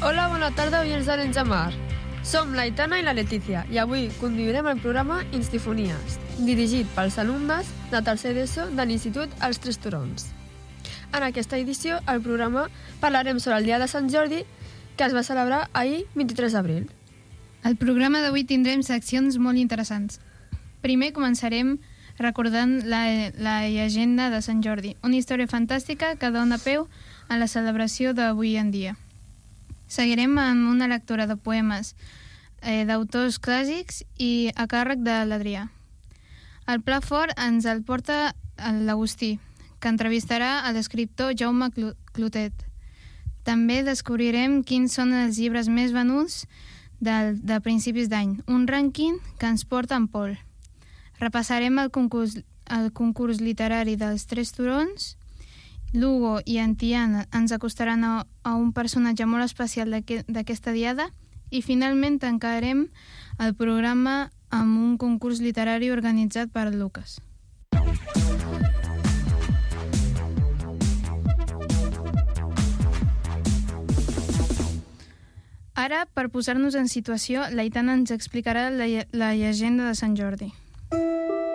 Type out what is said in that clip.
Hola, bona tarda, oients d'Arenys de Mar. Som l'Aitana i la Letícia i avui conduirem el programa Instifonies, dirigit pels alumnes de tercer d'ESO de l'Institut Els Tres Turons. En aquesta edició, al programa, parlarem sobre el Dia de Sant Jordi, que es va celebrar ahir, 23 d'abril. Al programa d'avui tindrem seccions molt interessants. Primer començarem recordant la llegenda de Sant Jordi, una història fantàstica que dona peu a la celebració d'avui en dia. Seguirem amb una lectura de poemes d'autors clàssics i a càrrec de l'Adrià. El pla fort ens el porta l'Agustí, que entrevistarà a l'escriptor Jaume Clotet. També descobrirem quins són els llibres més venuts de principis d'any, un rànquing que ens porta en Pol. Repassarem el concurs literari dels Tres Turons. Lugo i en Tian ens acostaran a un personatge molt especial d'aquesta diada i finalment tancarem el programa amb un concurs literari organitzat per Lucas. Ara, per posar-nos en situació, l'Aitana ens explicarà la llegenda de Sant Jordi.